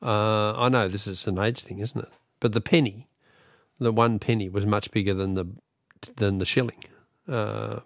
I know this is an age thing, isn't it? But the 1 penny was much bigger than the shilling. And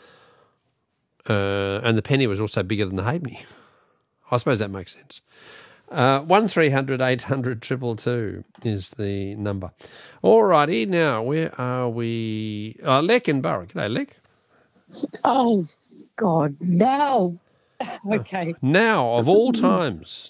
the penny was also bigger than the halfpenny. I suppose that makes sense. 1300 800 222 is the number. All righty, now where are we? Lek in Burra. G'day, Lek. Oh, God, now. Okay. Now, of all times.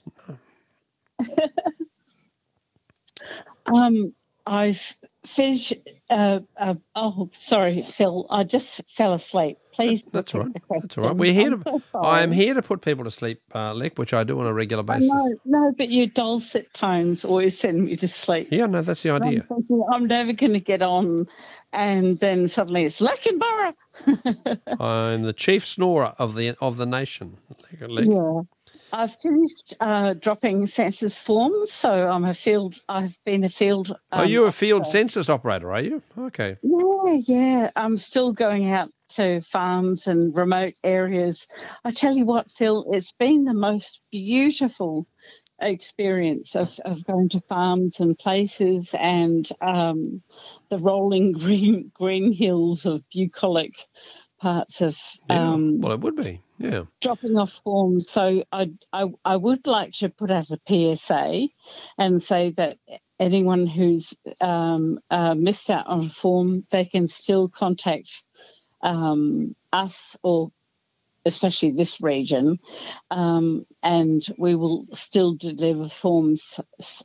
I've finished. Sorry, Phil. I just fell asleep. Please. That's all right. That's all right. We're here I am here to put people to sleep, Lek, which I do on a regular basis. No, but your dulcet tones always send me to sleep. Yeah, no, that's the idea. I'm thinking I'm never going to get on, and then suddenly it's Leckenborough. I'm the chief snorer of the nation. Lek. Yeah. I've finished dropping census forms, so I've been a field. Are you a field census operator, are you? Okay. Yeah. I'm still going out to farms and remote areas. I tell you what, Phil, it's been the most beautiful experience of going to farms and places and the rolling green hills of bucolic parts of well, it would be, yeah. Dropping off forms. So I would like to put out a PSA and say that anyone who's missed out on a form, they can still contact us, or especially this region, and we will still deliver forms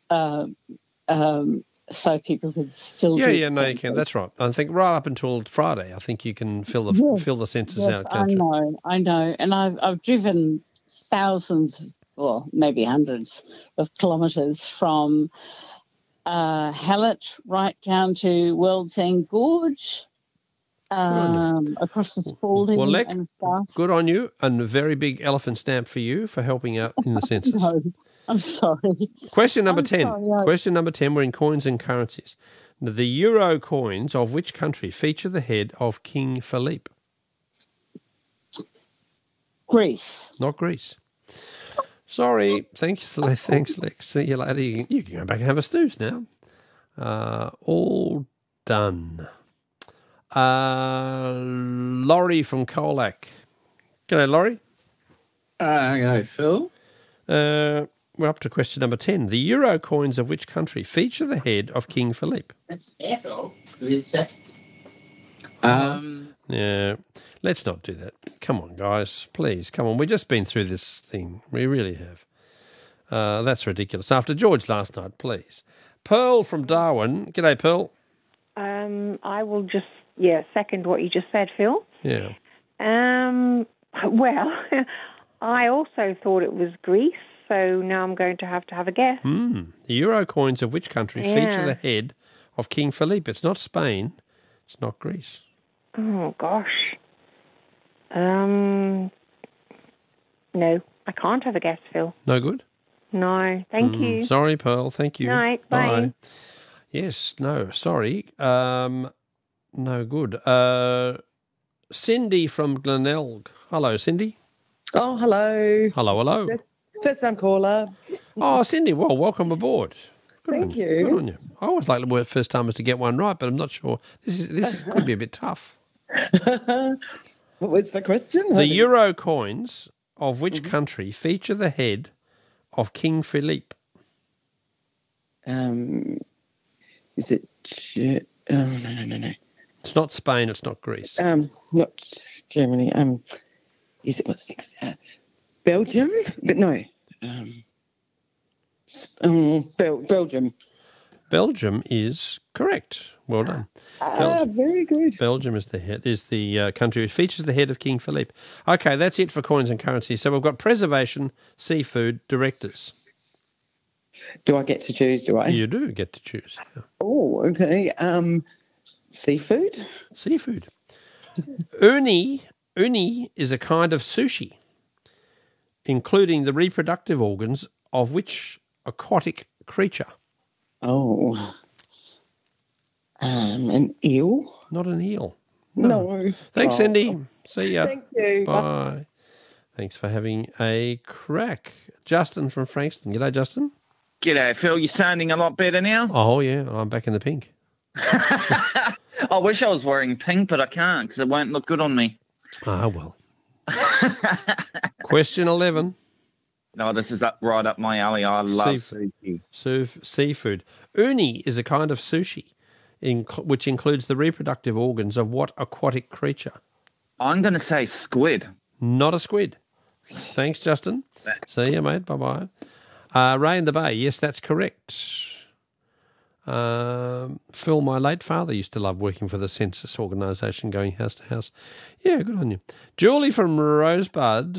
so people could still no, you can. That's right. I think right up until Friday, I think you can fill the census out. Can't you? I know, and I've driven thousands, or maybe hundreds of kilometres from Hallett right down to World's End Gorge, across the Spalding and stuff. Good on you, and a very big elephant stamp for you for helping out in the census. No. I'm sorry. Question number 10. Question number 10, we're in coins and currencies. The euro coins of which country feature the head of King Philippe? Greece. Not Greece. Sorry. Thanks, Lex. See you later. You can go back and have a snooze now. All done. Laurie from Colac. G'day, Laurie. G'day, Phil. We're up to question number 10. The euro coins of which country feature the head of King Philippe? That's Apple. Who is that? Yeah, let's not do that. Come on, guys. Please, come on. We've just been through this thing. We really have. That's ridiculous. After George last night, please. Pearl from Darwin. G'day, Pearl. I will just, second what you just said, Phil. Yeah. Well, I also thought it was Greece. So now I'm going to have a guess. The euro coins of which country feature the head of King Philippe? It's not Spain. It's not Greece. Oh, gosh. No, I can't have a guess, Phil. No good? No, thank you. Sorry, Pearl. Thank you. Night, bye. Yes, no, sorry. No good. Cindy from Glenelg. Hello, Cindy. Oh, hello. Hello. First-time caller. Oh, Cindy, well, welcome aboard. Thank you. Good on you. I always like the first timers to get one right, but I'm not sure. This could be a bit tough. What was the question? The euro coins of which country feature the head of King Philippe? Is it... No. It's not Spain. It's not Greece. Not Germany. Is it what's next? Belgium? But no. Belgium. Belgium is correct. Well done. Very good. Belgium is the country which features the head of King Philippe. Okay, that's it for coins and currency. So we've got preservation, seafood, directors. Do I get to choose? Do I? You do get to choose. Yeah. Oh, okay. Seafood. Seafood. Uni is a kind of sushi, including the reproductive organs of which aquatic creature? Oh. An eel? Not an eel. No. Thanks, Cindy. See ya. Thank you. Bye. Thanks for having a crack. Justin from Frankston. G'day, Justin. G'day, Phil. You're sounding a lot better now. Oh, yeah, I'm back in the pink. I wish I was wearing pink, but I can't because it won't look good on me. Ah, well. Question 11. No, this is right up my alley. I love sushi. Seafood. Uni is a kind of sushi, which includes the reproductive organs of what aquatic creature? I'm going to say squid. Not a squid. Thanks, Justin. See you, mate. Bye-bye. Ray in the Bay. Yes, that's correct. Phil, my late father used to love working for the census organisation, going house to house. Yeah, good on you. Julie from Rosebud.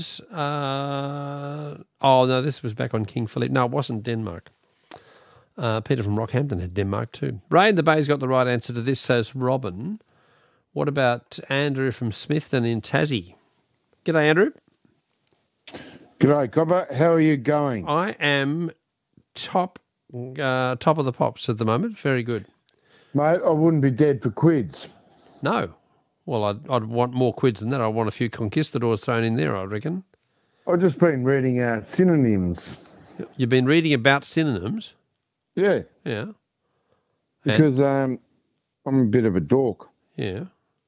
No, this was back on King Philip. No, it wasn't Denmark. Peter from Rockhampton had Denmark too. Ray in the Bay's got the right answer to this, says Robin. What about Andrew from Smithton in Tassie? G'day, Andrew. G'day, Cobber. How are you going? I am top of the pops at the moment. Very good. Mate, I wouldn't be dead for quids. No. Well, I'd want more quids than that. I want a few conquistadors thrown in there, I reckon. I've just been reading synonyms. You've been reading about synonyms? Yeah. Yeah. Because I'm a bit of a dork. Yeah.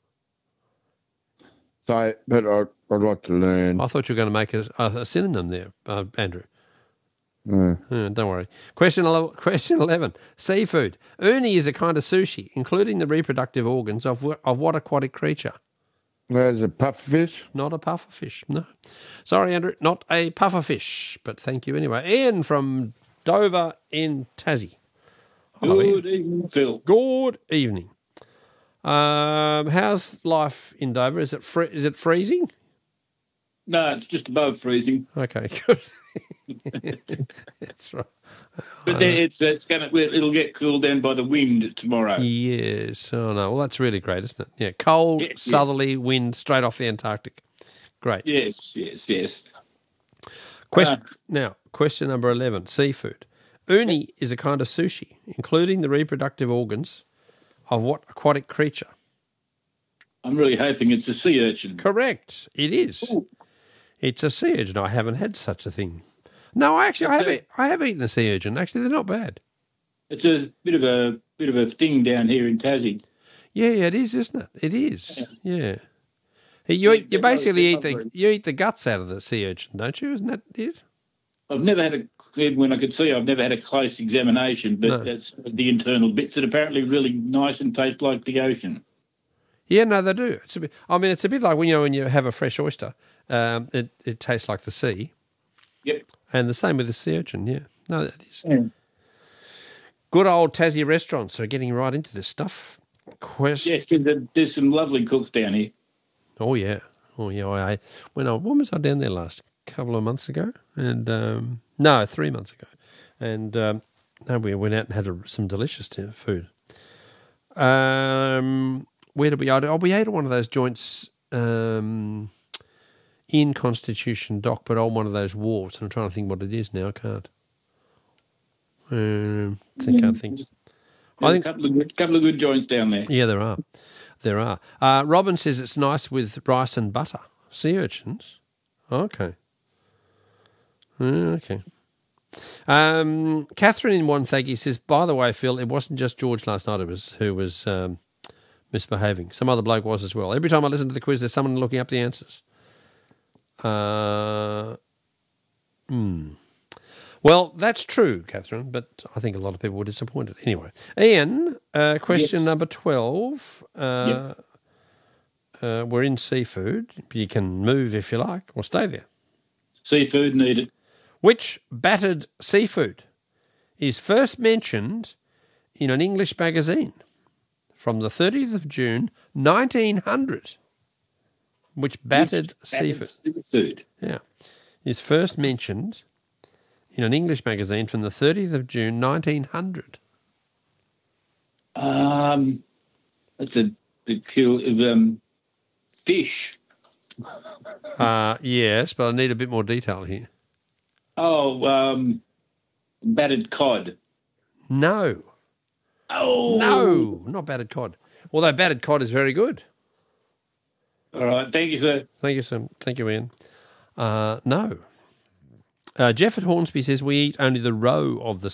So, but I'd like to learn. I thought you were going to make a synonym there, Andrew. No. Don't worry. Question 11. Seafood. Uni is a kind of sushi, including the reproductive organs of what aquatic creature? There's a pufferfish. Not a pufferfish, no. Sorry, Andrew, not a pufferfish, but thank you anyway. Ian from Dover in Tassie. Hello, Good Ian. evening, Phil. Good evening. How's life in Dover? Is it freezing? No, it's just above freezing. Okay, good. That's right. But then it'll get cooled down by the wind tomorrow. Yes. Oh no. Well, that's really great, isn't it? Yeah. Cold, southerly wind straight off the Antarctic. Great. Yes. Question number 11. Seafood. Uni is a kind of sushi, including the reproductive organs of what aquatic creature? I'm really hoping it's a sea urchin. Correct. It is. Ooh. It's a sea urchin. I haven't had such a thing. No, I have eaten a sea urchin. Actually, they're not bad. It's a bit of a thing down here in Tassie. Yeah, it is, isn't it? It is. Yeah. You eat the guts out of the sea urchin, don't you? Isn't that it? I've never had I've never had a close examination, but that's the internal bits that apparently really nice and taste like the ocean. Yeah, no, they do. It's a bit like when you have a fresh oyster. It tastes like the sea. Yep. And the same with the sea urchin. Yeah. No, that is. Yeah. Good old Tassie restaurants are getting right into this stuff. Yes, there's some lovely cooks down here. Oh yeah. When was I down there last? Couple of months ago, and 3 months ago, and we went out and had some delicious food. Where did we? We ate at one of those joints in Constitution Dock, but on one of those wharves. I'm trying to think what it is now. I can't. Can't think. I think a couple of good joints down there. Yeah, there are. Robin says it's nice with rice and butter. Sea urchins. Okay. Okay. Catherine in Wonthaggi says, by the way, Phil, it wasn't just George last night who was misbehaving. Some other bloke was as well. Every time I listen to the quiz, there's someone looking up the answers. Well, that's true, Catherine, but I think a lot of people were disappointed. Anyway, Ian, question number 12. We're in seafood. You can move if you like, or stay there. Seafood needed. Which battered seafood is first mentioned in an English magazine from the 30th of June, 1900? Which battered seafood? Yeah, is first mentioned in an English magazine from the 30th of June, 1900. That's a peculiar fish. Yes, but I need a bit more detail here. Battered cod. No. Oh. No, not battered cod. Although battered cod is very good. All right. Thank you, sir. Thank you, sir. Thank you, Ian. No. Jeff at Hornsby says we eat only the roe of the